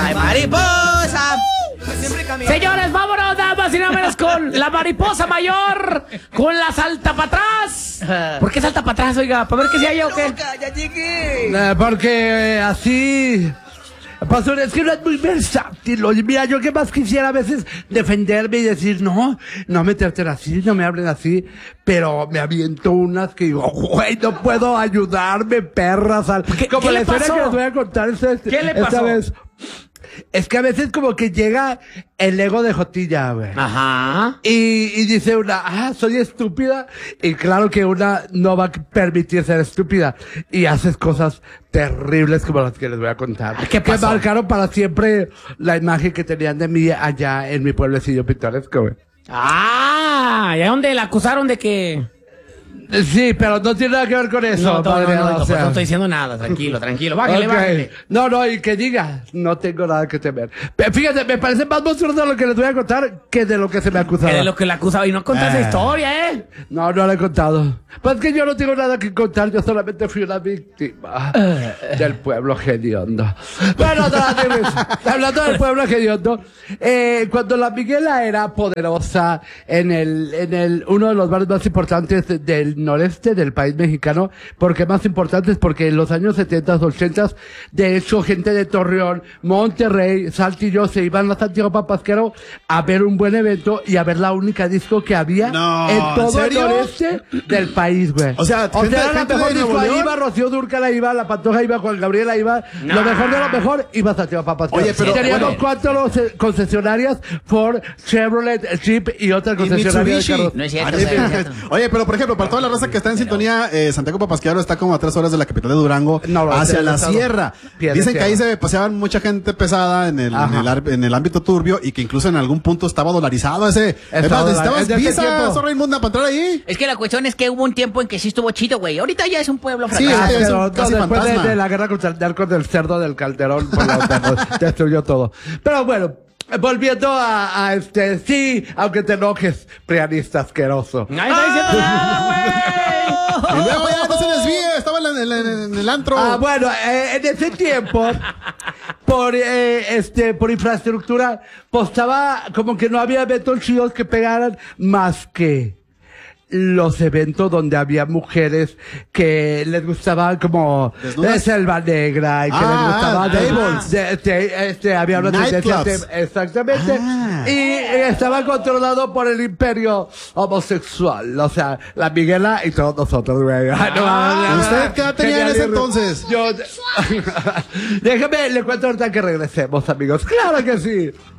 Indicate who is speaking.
Speaker 1: ¡Ay, mariposa!
Speaker 2: Señores, vámonos nada más y nada menos con la mariposa mayor, con la salta para atrás. ¿Por qué salta para atrás, oiga? ¿Para ver qué se halla o qué?
Speaker 1: ¡Ya llegué!
Speaker 3: Porque así... Pastor, es que no es muy versátil. Oye, mira, yo que más quisiera a veces defenderme y decir, no me traten así, no me hablen así, pero me aviento unas que digo, güey, no puedo ayudarme, perras. Como la historia que les voy a contar
Speaker 2: ¿Qué le pasó?
Speaker 3: esta vez. Es que a veces como que llega el ego de Jotilla, güey.
Speaker 2: Ajá.
Speaker 3: Y dice una, soy estúpida. Y claro que una no va a permitir ser estúpida. Y haces cosas terribles como las que les voy a contar.
Speaker 2: ¿Qué pasó?
Speaker 3: Que marcaron para siempre la imagen que tenían de mí allá en mi pueblecillo pintoresco, güey.
Speaker 2: ¿Y a dónde la acusaron de que...?
Speaker 3: Sí, pero no tiene nada que ver con eso, padre.
Speaker 2: No,
Speaker 3: o sea.
Speaker 2: no estoy diciendo nada. Tranquilo. Bájale,
Speaker 3: Ok.
Speaker 2: bájale.
Speaker 3: No, y que diga, no tengo nada que temer. Fíjate, me parece más monstruoso de lo que les voy a contar que de lo que se me acusaba.
Speaker 2: De lo que la acusaba. Y no contas esa historia, ¿eh?
Speaker 3: No la he contado. Pues que yo no tengo nada que contar, yo solamente fui una víctima del pueblo hediondo. Bueno, hablando del pueblo hediondo, cuando la Miguela era poderosa en uno de los bares más importantes del noreste del país mexicano, porque más importantes porque en los años 70, 80, de hecho, gente de Torreón, Monterrey, Saltillo se iban a Santiago Papasquero a ver un buen evento y a ver la única disco que había en todo el noreste del país, güey.
Speaker 4: O sea,
Speaker 3: era la
Speaker 4: gente
Speaker 3: mejor
Speaker 4: de
Speaker 3: disco.
Speaker 4: Nuevo
Speaker 3: Ahí
Speaker 4: León.
Speaker 3: iba Rocío Dúrcal, ahí iba La Pantoja, iba Juan Gabriel, ahí iba lo mejor de lo mejor, iba Santiago Papasquero.
Speaker 4: Oye, pero,
Speaker 3: teníamos
Speaker 4: bueno.
Speaker 3: 4 concesionarias, Ford, Chevrolet, Jeep y otras concesionarias de
Speaker 4: Mitsubishi.
Speaker 3: carros.
Speaker 1: No es cierto, no es cierto.
Speaker 4: Oye, pero por ejemplo, para toda la raza que está en sintonía, Santiago Papasquiaro está como a 3 horas de la capital de Durango,
Speaker 3: No,
Speaker 4: hacia
Speaker 3: del
Speaker 4: la
Speaker 3: estado.
Speaker 4: sierra.
Speaker 3: Piedra
Speaker 4: Dicen que ahí
Speaker 3: Sierra.
Speaker 4: se paseaban mucha gente pesada en el ámbito turbio y que incluso en algún punto estaba dolarizado ese. Es más, necesitabas
Speaker 3: desde ese
Speaker 4: visa,
Speaker 3: tiempo.
Speaker 4: Zorra Inmunda, para entrar ahí.
Speaker 1: Es que la cuestión es que hubo un tiempo en que sí estuvo chido, güey. Ahorita ya es un pueblo
Speaker 4: Sí,
Speaker 1: fracasado.
Speaker 4: es
Speaker 3: Pero
Speaker 4: un casi
Speaker 3: después
Speaker 4: fantasma.
Speaker 3: de la guerra contra el narco del cerdo del Calderón, pues, destruyó todo. Pero bueno, volviendo a sí, aunque te enojes, prianista asqueroso.
Speaker 2: Nadie está diciendo nada, güey.
Speaker 4: Y luego ya no se desvíe, estaba en el antro.
Speaker 3: Bueno, en ese tiempo, por infraestructura, pues estaba como que no había eventos chidos que pegaran más que los eventos donde había mujeres que les gustaban como
Speaker 4: ¿Desnudas?
Speaker 3: Selva Negra y que les gustaba
Speaker 4: tables.
Speaker 3: había una tendencia
Speaker 4: Nightclubs.
Speaker 3: exactamente y estaba controlado por el imperio homosexual, o sea, la Miguela y todos nosotros, güey.
Speaker 4: ¿Usted qué edad tenía en ese entonces?
Speaker 3: Déjame, le cuento ahorita que regresemos, amigos. Claro que sí.